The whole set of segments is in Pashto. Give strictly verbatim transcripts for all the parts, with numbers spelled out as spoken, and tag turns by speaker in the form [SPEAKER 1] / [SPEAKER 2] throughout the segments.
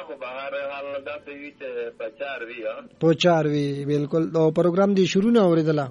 [SPEAKER 1] خو بهر حال داسې وي چې په چار وي
[SPEAKER 2] په چار وي بالکل. او پروګرام دی شروع نه اورېدله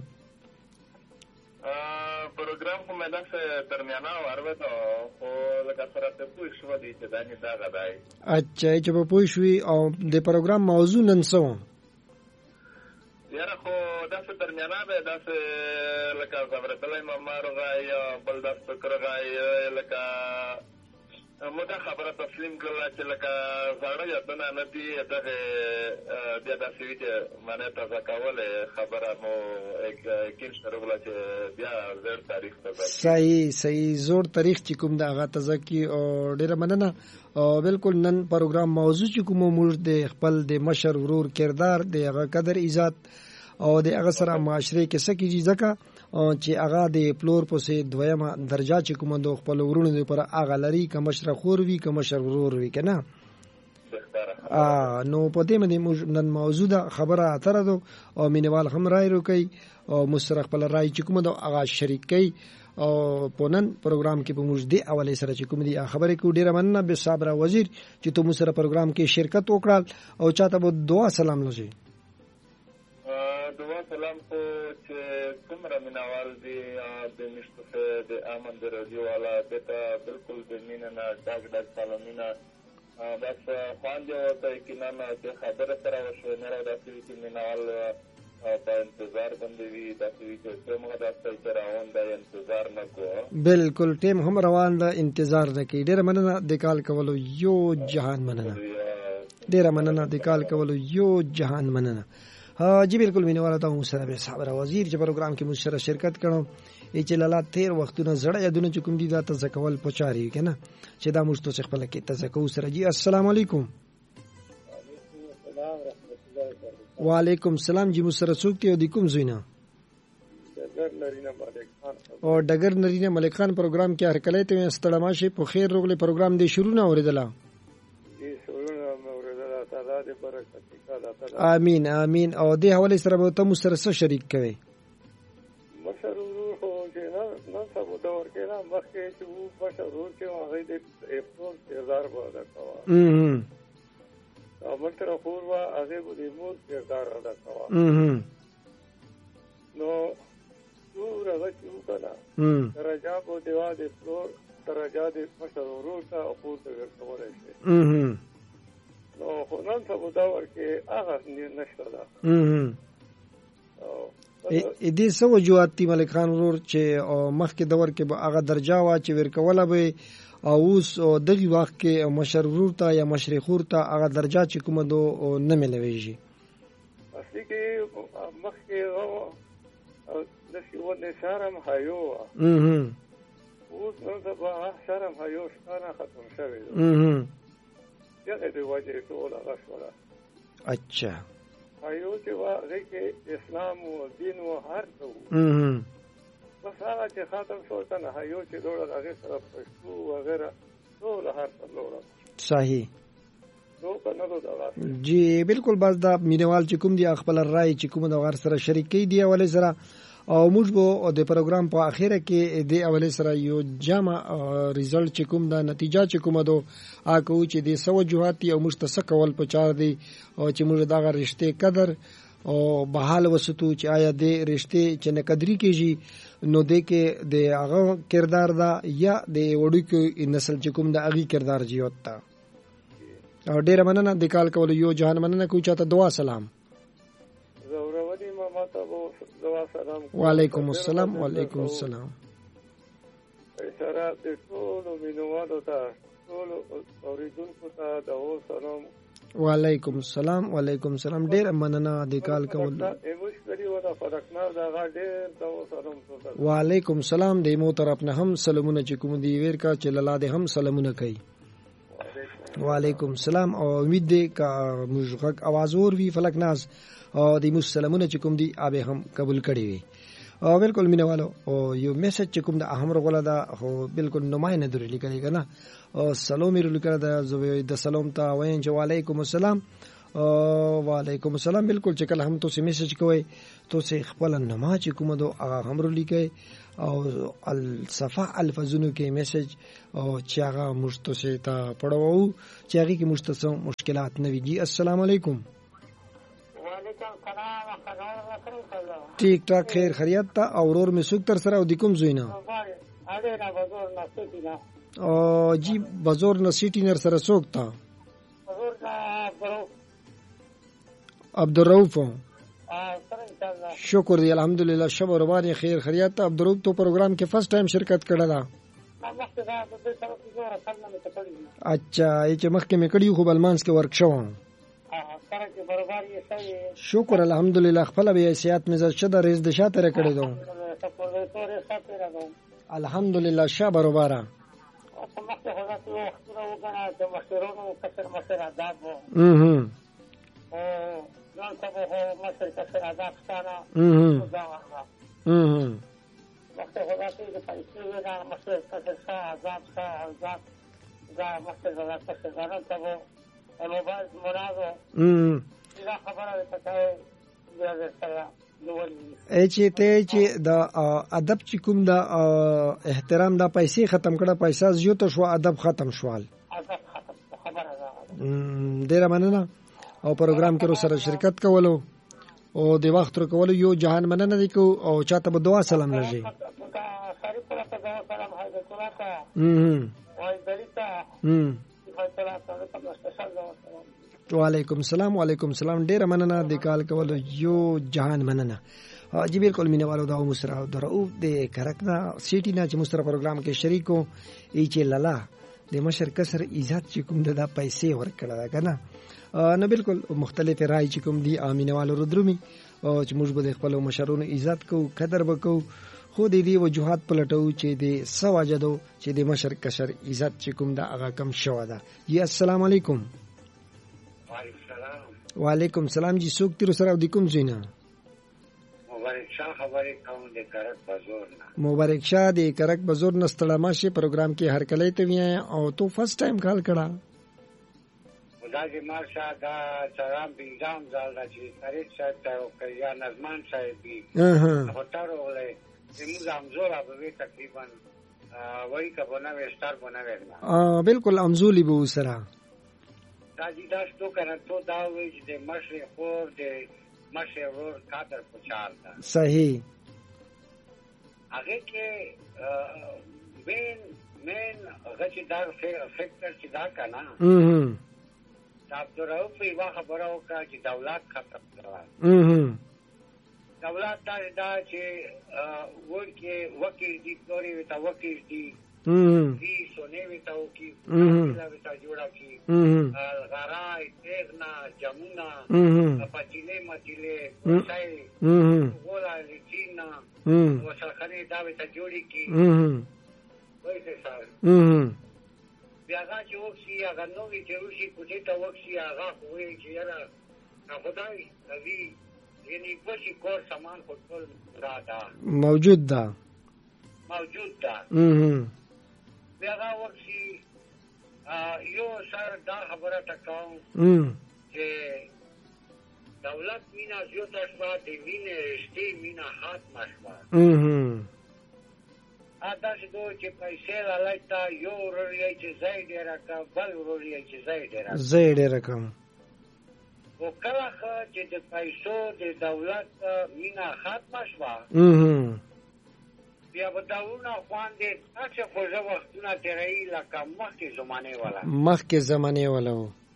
[SPEAKER 1] پروګرام خو مې داسې درمیانه واورېده خو لکه سره ته پوه شوه دی چې دا نه دغه دی.
[SPEAKER 2] اچھا چې په پوه شوي. او د پروګرام موضوع نن څه وه؟
[SPEAKER 1] یاره خو داسې درمیانه دی داسې لکه زبرتلی ممار غای بل داسې فکر غای لکه موږ خبره تسلیم کړله چې لکه زاړه یادونه نه دي دغه بیا داسې وي چې معنی تازه کولې خبره مو یقین شروع چې بیا زړ تاریخ ته
[SPEAKER 2] صحیح صحیح زوړ تاریخ چې کوم د هغه تازه کی. او ډېره مننه. او بالکل نن پروګرام موضوع چې کوم موږ د خپل د مشر ورور کردار د هغه قدر عزت او د هغه سره معاشره کې څه کیږي ځکه چې هغه د پلور پسې دویمه درجه چې کوم د خپل ورونو لپاره هغه لري که مشر خور وي که مشر ورور وي که نه. نو په دې باندې نن موضوع ده خبره اتره ده او مینوال هم رای روکي او مشر خپل رای چې کوم د هغه شریک کوي. او په نن پروګرام کې په موږ دی اولې سره چې کوم دی خبرې کو ډیره مننه به صابر وزیر چې تو مو سره پروګرام کې شرکت وکړل او چاته به دعا سلام لږی
[SPEAKER 1] دعا سلام خو چې څومره مینوال دي د مشتفه د امن د رادیو والا دته بالکل د مینه نه ډاګ ډاګ سلامونه بس خوان دی او ته کې نه چې خبره سره وشو نه راځي چې مینوال په انتظار باندې وي داسې وي چې موږ داسې روان دی انتظار نه کوو.
[SPEAKER 2] بالکل ټیم هم روان ده انتظار نه کوي. ډېره مننه د کال کولو یو جهان مننه. ډېره مننه د کال کولو یو جهان مننه. ها جی بالکل مینوال ته مو سره به صابر وزیر چې پروګرام کې مو سره شرکت کړم. ای چې لاله تیر وختونه زړه یادونه چې کوم دي دا ته ځکول پچاري کنه چې دا موږ ته خپل کې تزکو سره. جی السلام علیکم. وعلیکم السلام. جی مو سره څوک دی او د کوم زوینه؟
[SPEAKER 3] ډګر نرینه ملک خان.
[SPEAKER 2] او ډګر نرینه ملک خان پروګرام کې هرکلی ته ستړما شي په خیر روغله پروګرام دی شروع نه اوریدله.
[SPEAKER 3] جی شروع نه اوریدله. تعالی دې برکت وکړي.
[SPEAKER 2] امين امين. او دې حواله سره به ته مو سره څه شریک کوي؟
[SPEAKER 3] مشر ورور خو چې نه نه سبو دور کې نه مخکې چې وو مشر ورور چې هغه دې افسوس کردار ودا کاوه.
[SPEAKER 2] ام
[SPEAKER 3] او مشر خور وا هغه دې مو کردار ودا کاوه.
[SPEAKER 2] ام
[SPEAKER 3] نو ټول هغه چې وکړه درجه په دیوا دې فلور درجه دې مشر ورور ته خور ته ورکولای شي.
[SPEAKER 2] ام
[SPEAKER 3] نو خو نن سبو دور کې هغه نشته ده.
[SPEAKER 2] ام ا دې سو وجوهات تی ملک خان ورور چې مخکې دور کې به هغه درجه وا چې ورکوله به او اوس دغه وخت کې مشر ورور ته یا مشر خور ته هغه درجه چې کومه دو نه ملويږي.
[SPEAKER 3] اصلي کې مخکې او د شیوه شرم هيو
[SPEAKER 2] ام
[SPEAKER 3] اوس نو سبا شرم هيو ښکارا ختم شوی.
[SPEAKER 2] ام
[SPEAKER 3] دغه د وجه ټول هغه شوله.
[SPEAKER 2] اچھا
[SPEAKER 3] هيو چې واغې کې اسلام او دین او هر څه.
[SPEAKER 2] ام
[SPEAKER 3] بس هغه چې ختم شو کنه هيو چې ډول هغه سره پښتو وغیرہ ټول هر څه لوړ.
[SPEAKER 2] صحیح.
[SPEAKER 3] نو کنه دا
[SPEAKER 2] جی بالکل بس دا مینوال چې کوم دی خپل رائے چې کوم د غیر سره شریکي دی ولې سره او موږ به د پروګرام په اخیره کې د اولې سره یو جامع ریزلټ چې کوم دا نتیجه چې کوم دو اکو چې د سو جوهاتي او مشتسق کول په چار دی او چې موږ دا رشته قدر او بحال وسطو چې آیا د رشته چې نه قدرې کېږي نو د کې د هغه کردار دا یا د وړو کې نسل چې کوم د هغه کردار جیوت تا. او ډیر مننه د کال کول یو جهان مننه کوي چاته دعا سلام.
[SPEAKER 3] زورودی ماما ته دعا سلام.
[SPEAKER 2] وعلیکم السلام. وعلیکم السلام.
[SPEAKER 3] اشاره د ټول مینوالو ته ټول اوریدونکو ته دعا سلام.
[SPEAKER 2] وعلیکم السلام. وعلیکم السلام. ډیر مننه د کال کول. وعلیکم السلام. د مو طرف نه هم سلامونه چې کوم دی ور کا چې لاله د هم سلامونه کوي. وعلیکم السلام. او امید دی کا مجغک आवाज اور وی فلک ناز او د مسلمانونه چې کوم دی ابه هم قبول کړي وي. او بالکل مینوالو او یو میسج چې کوم د احمر غلا دا هو بالکل نماینه درې لیکلي کنه او سلام یې لیکل دا زوی د سلام ته وایم چې وعلیکم السلام وعلیکم السلام. بالکل چې کله هم تاسو میسج کوئ تاسو خپل نما چې کومه دو هغه هم لیکئ او الصفه الفاظونو کې میسج او چې هغه مشتسه ته پړوو چې هغه کې مشتسه مشکلات نه وي. السلام علیکم.
[SPEAKER 4] وعلیکم السلام.
[SPEAKER 2] ٹھیک ٹھاک خیر خیریت تا اورور می سوک تر سره او د کوم زوینا او جی بازور نه سیټی نر سره سوک تا عبدالرؤف. شکر دی الحمدلله. شب روان خیر خیریت تا عبدالرؤف تو پروگرام کې فرست ټایم شرکت کړه دا. اچھا ای چې مخکې مې کړی خو بلمانس کې ورک شوم. شکر الحمدلله. خپل به حیثیت مزه شته ریز د شاته را کړی دو الحمدلله. شب روباره mhm
[SPEAKER 4] ځان ته به مصر کسر عذاب ستانه
[SPEAKER 2] mhm
[SPEAKER 4] mhm وقت خدا ته د پیسې ودا مصر کسر سا عذاب سا عذاب دا مصر دا کسر دا ته به موبایل مرادو
[SPEAKER 2] mhm
[SPEAKER 4] دا خبره پکای دا سره
[SPEAKER 2] ای چې ته چې د ادب چې کوم د احترام د پیسې ختم کړه پیسې زیات شو ادب ختم شوال
[SPEAKER 4] ادب ختم خبره
[SPEAKER 2] ده ډیره مننه او پروګرام کې سره شرکت کولو او د وخت تر کولو یو جهان مننه دی کو او چاته به دعا سلام لږی
[SPEAKER 4] ساری پر ته دعا سلام حاضر کړه
[SPEAKER 2] هم
[SPEAKER 4] وای دریتا
[SPEAKER 2] هم وعلیکم السلام. وعلیکم السلام. ډیره مننه د کال کولو یو جهان مننه. جی بالکل مینه والو دا مسرا درو د کرکنا سیټی نه چې مسرا پروګرام کې شریکو ای چې لالا د مشر کسر عزت چې کوم د پیسې ورکړه دا کنه نو بالکل مختلف رائے چې کوم دی امینه والو رودرومي او چې موږ به خپل مشرونو عزت کو قدر وکړو خو د دې وجوهات پلټو چې د سواجدو چې د مشر کسر عزت چې کوم دا هغه کم شو ده. جی السلام علیکم. وعلیکم السلام. جی څوک تیر سره د کوم زینا
[SPEAKER 4] مبارک شاه خبرې کوم د کرک بازور نه.
[SPEAKER 2] مبارک شاه د کرک بازور نه ستړه ماشه پروګرام کې هر کله ته وی او تو فرست ټایم کال کړه
[SPEAKER 4] دا چې مارشا دا چرام بینجام زال دا چې فرید صاحب ته او یا نظمان صاحب بي هوټارو ولې موږ امزور به تقریبا وای کبونه وستار بنوي
[SPEAKER 2] ا بالکل امزولي به سره
[SPEAKER 4] دا چې دا ستو کنه ته دا وایي چې د مشر خور د مشر ور قدر پچال دا
[SPEAKER 2] صحیح
[SPEAKER 4] هغه کې مین مین غچ دار فیکټر چې دا کنه
[SPEAKER 2] mhm
[SPEAKER 4] عبدالرؤف په واخ خبره وکړه چې دولت ختم کړه
[SPEAKER 2] mhm
[SPEAKER 4] دولت دا دا چې ورکه وکیل دي توري وتا وکیل دي
[SPEAKER 2] mhm
[SPEAKER 4] دي سونه وتا وکي
[SPEAKER 2] mhm
[SPEAKER 4] وتا جوړا کی
[SPEAKER 2] mhm
[SPEAKER 4] غراي تغنا جمونا
[SPEAKER 2] mhm
[SPEAKER 4] پچيله مچيله وسای
[SPEAKER 2] mhm
[SPEAKER 4] ولا لچینا
[SPEAKER 2] mhm
[SPEAKER 4] وسخني دا وتا جوړي کی
[SPEAKER 2] mhm
[SPEAKER 4] وایته سره
[SPEAKER 2] mhm
[SPEAKER 4] هغه چې وښي هغه نوې چې وښي کوټې ته وښي هغه وایي چې یاره خدای نبی یعنی کوشي کور سامان ټول را ده
[SPEAKER 2] موجود ده
[SPEAKER 4] موجود ده
[SPEAKER 2] mhm
[SPEAKER 4] هغه وښي یو سر دا خبره تکاو
[SPEAKER 2] mhm
[SPEAKER 4] چې دولت مینا زیات شوا د مینې رښتې مینا ختم شوا
[SPEAKER 2] mhm
[SPEAKER 4] اته چې دوی چې پیسې لایتا یو ورې چې زید راکا بل ورې چې زید راکا
[SPEAKER 2] زید راکا
[SPEAKER 4] او کله چې د پیسو د دولت مینا ختم شوا
[SPEAKER 2] mhm
[SPEAKER 4] بیا به داونه خوان دې چې خوځه وختونه تیرې لکه مخکې زمانه والا
[SPEAKER 2] مخکې زمانه والا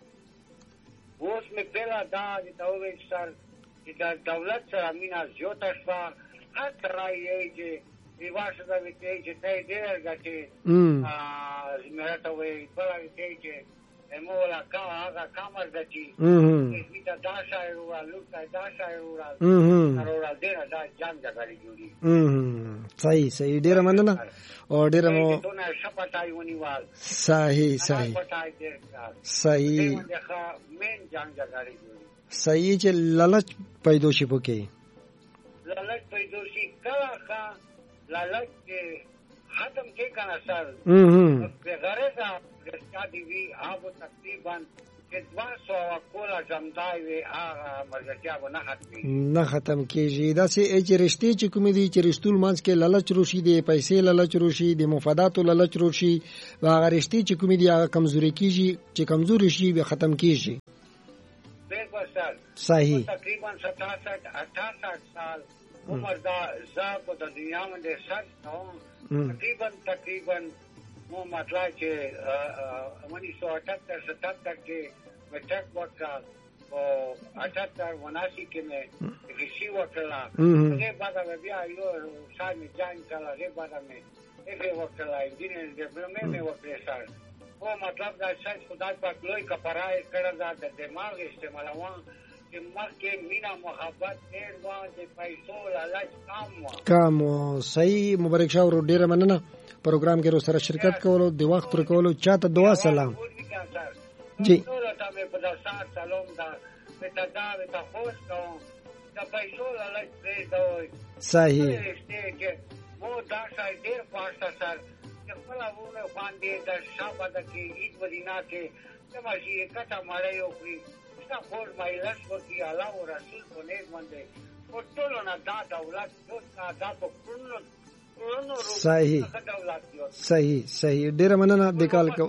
[SPEAKER 4] اوس مې پیلا دا د دولت سره د دولت سره مینا زیات شوا اته چې دیواشه دا ویته چې ته ډېر غټي ا زمرته وي په لاره کې مولا کا هغه کامر دچی چې دا داشا یو لوکا داشا یو را ضرور دې دا جام ځای جوړي
[SPEAKER 2] صحیح صحیح ډېر مننه او ډېر مو
[SPEAKER 4] ته نه شپټای ونیوال
[SPEAKER 2] صحیح صحیح صحیح
[SPEAKER 4] مین جام ځای جوړي
[SPEAKER 2] صحیح چې لالچ پیدا شي پکې
[SPEAKER 4] لالچ پیدا شي کله لالچ کې ختم کې کنه سر
[SPEAKER 2] mhm
[SPEAKER 4] به غرض رستا دی وی هغه تقریبا چې چې دوه سوه کوله جمدای وي هغه ملګرتیا به نه ختمېږي
[SPEAKER 2] نه ختم کېږي. داسې چې رشتې چې کومې دي چې رشتو لمانځ کې لالچ روشي، د پیسې لالچ روشي، د مفاداتو لالچ روشي، هغه رشتې چې کومې دي هغه کمزوري کېږي، چې کمزوري شي بیا ختم کېږي.
[SPEAKER 4] بالکل سر
[SPEAKER 2] صحیح.
[SPEAKER 4] تقریبا ستاسठ اٹھاسٹھ سال عمر دا زه په د دنیا باندې سر کوم تقریبا تقریبا مو مطلب چې انیس سو اٹھہتر ستہتر کې میټرک وکړ او اٹھہتر وناسی کې مې ریشي وکړه. هغه بعد بیا یو شاید مې جان کړل، هغه بعد مې هغه وکړه انجینیر ډیپلومه مې وکړه سر. او مطلب دا چې خدای پاک لوی کپرای کړل دا د دماغ استعمالوان چې مخکې مینا محبت ډېر و د پیسو لالچ کم و
[SPEAKER 2] کم و. صحیح. مبارک شاه ورو ډیره مننه پروګرام کې سره شرکت کولو، د وخت پر کولو. چاته دعا سلام جی
[SPEAKER 4] ټول ته مې په داسار سلام دا په تدا ته خوش کوم د پیسو لالچ دې دوی.
[SPEAKER 2] صحیح.
[SPEAKER 4] مو دا شای ډېر پاسه سر خپل وونه باندې د شابه د کې عید مدینه کې سماشي کټه مړې او کړی دا خور مایلس ورکی الله او رسول په نیک باندې او ټول نه دا دولت دوه دا په کړنو کړنو
[SPEAKER 2] صحیح صحیح صحیح. ډیره مننه د کال کو.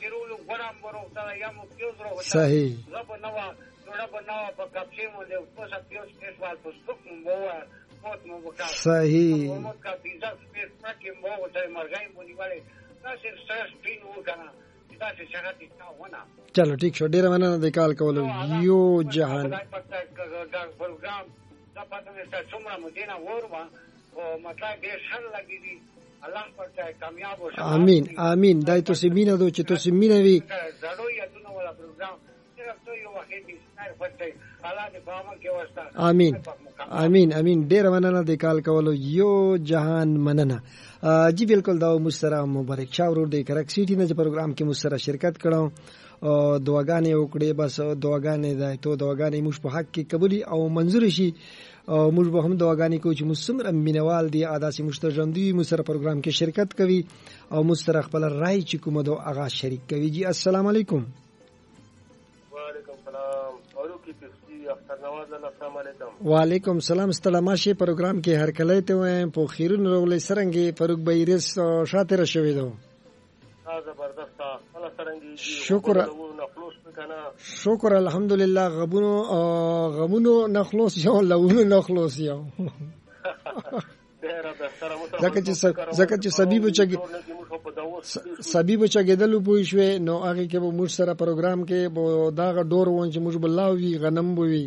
[SPEAKER 2] صحیح.
[SPEAKER 4] رب نو رب نو په کپشي مو له اوسه پیوس فیسوال په سټوک مو
[SPEAKER 2] صحیح. چلو ٹھیک شو. ډیره مننه د کال کولو. یو جهان امین امین. دای تو سیمینه دو چې تو سیمینه وی امین امین امین. ډیره مننه د کال کولو. یو جهان مننه. جی بالکل دا مسترا مبارک شاه ورور د کرک سیټی نه پروګرام کې مسترا شرکت کړو او دعاګانې وکړې. بس دعاګانې ده ته دعاګانې موږ په حق کې قبولي او منظور شي او موږ به هم دعاګانې کوو چې مسمر مینوال دی عاداسي مشترجم دی مسترا پروګرام کې شرکت کوي او مسترا خپل رائے چې کوم دو اغا شریک کوي. جی السلام علیکم. وعلیکم السلام. ستړما شي پروګرام کې هر کله ته وې په خیرون رولې سرنګي فاروق بایرس شاته شوی دو.
[SPEAKER 1] زبردست الله سرنګي.
[SPEAKER 2] شکر شکر الحمدلله. غبونو غمونو نخلوص یو لونو نخلوص یو ځکه چې ځکه چې سبيب چګ سبيب چګېدل پوي شوې نو هغه کې به موږ سره پروګرام کې به دا ډور وون چې موږ بلاوي غنم بوي.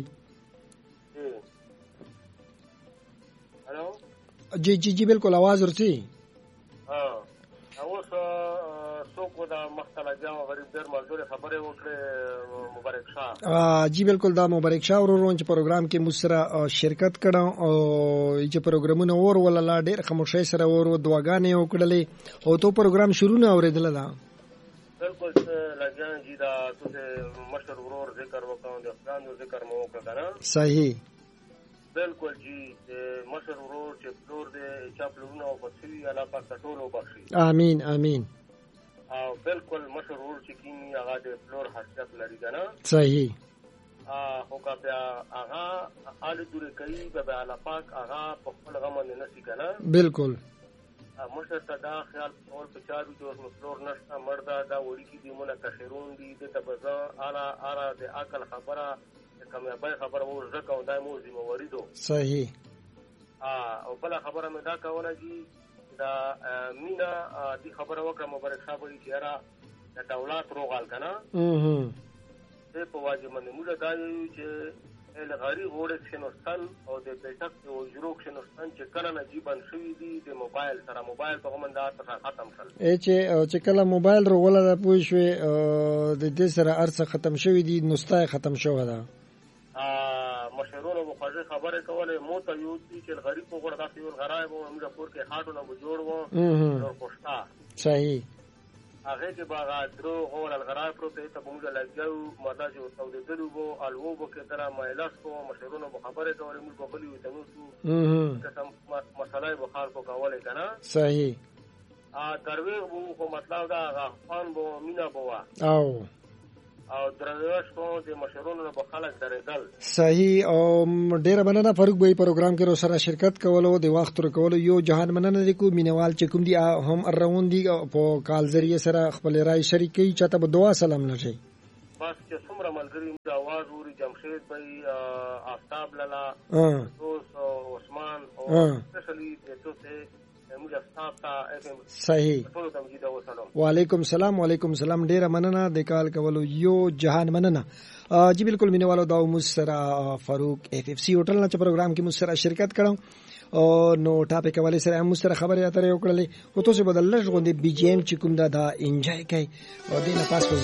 [SPEAKER 2] جی جی جی بالکل आवाज ورسي.
[SPEAKER 1] ها اوس څوک دا مختله جام غریب در مزدور خبره وکړه مبارک شاه.
[SPEAKER 2] جی بالکل دا مبارک شاه ورون چې پروګرام کې مسره شرکت کړه او چې پروګرامونه اور ولا ډېر خاموشي سره اور دعاګانې وکړلې او تو پروګرام شروع نه اوریدل دا.
[SPEAKER 1] بالکل لجان جی دا ته مشر ورور ذکر وکاو د افغان ذکر مو وکړه.
[SPEAKER 2] صحیح.
[SPEAKER 1] بالکل جی مشر ورور چې پلور دې چا پلورونه او بخښي الله پاک ټولو بخښي.
[SPEAKER 2] امين امين.
[SPEAKER 1] او بالکل مشر ورور چې کینی هغه د پلور حقیقت لري کنه.
[SPEAKER 2] صحیح.
[SPEAKER 1] ا هو کا بیا هغه آل دوره کوي به الله پاک هغه په خپل غم نه نسی کنه.
[SPEAKER 2] بالکل.
[SPEAKER 1] مشر ته دا خیال اور په چارو جو پلور نشته مردا دا وړي کی دیمونه کشرون دي د تبزه اعلی اعلی د عقل خبره کامیابی خبره مو زکه او دای مو زمو وریدو.
[SPEAKER 2] صحیح.
[SPEAKER 1] ا او بل خبره مې دا کوله چې دا مینا دی خبره وکړه مبارک صاحب چې را د دولت روغال کنه.
[SPEAKER 2] اها
[SPEAKER 1] دې په واجب باندې موږ دا یو چې ال غری غوړې شنوستان او د بیٹک او جروک شنوستان چې کله نجیبن شوی دي د موبایل سره موبایل په کومنده تاسو ختم کړل. ا
[SPEAKER 2] چې چې کله موبایل روغله د پوه شوې د دې سره ارڅ ختم شوی دي نوستای ختم شوی ده.
[SPEAKER 1] ا مشرونو مخاطب خبره کوله مو ته یو چې غریب وګړه تاسو یو غرايب او موږ پور کې هاټو نه جوړ وو او خوشتا.
[SPEAKER 2] صحیح.
[SPEAKER 1] هغه چې باغ درو او الغرايب پروت ته موږ لګیو ماده جو سودګرو وو الوو وکړه تر مایلاس کو مشرونو خبره کوله موږ په بلی وته نو قسم مسله به خال کو کوله کنه.
[SPEAKER 2] صحیح.
[SPEAKER 1] ا دروي وو خو مطلب دا غفان بو مینا بوا
[SPEAKER 2] او
[SPEAKER 1] او درنوش کو د مشرونو په خلک درېدل.
[SPEAKER 2] صحیح. او ډیره مننه فاروق بھائی پروګرام کې سره شرکت کولو د وخت تر کولو یو جهان مننه د کو مینوال چې کوم دي هم روان دي په کال ذریعہ سره خپل رائے شریکي چاته په دعا سلام لشي.
[SPEAKER 1] بس چې څومره ملګری د आवाज اوري جمشید بھائی آفتاب لالا دوست عثمان او سپیشلی ته موږ استاد ته
[SPEAKER 2] صحیح. وعلیکم السلام. وعلیکم السلام. ډیره مننه د کال کولو یو جهان مننه. جی بالکل مینوالو دا مو سره فاروق اف اف سی هوټل نه چې پروګرام کې مو سره شرکت کړم او نو ټاپک حواله سره مو سره خبرې اترې وکړلې او تاسو بدل لږ غوندي بي جي ام چې کوم دا دا انجوای کوي او دینه پاس